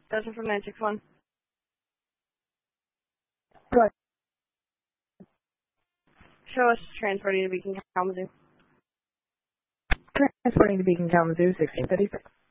Desmond from 961. Go ahead. Show us transporting to Beacon, Kalamazoo. Transporting to Beacon, Kalamazoo, 1656.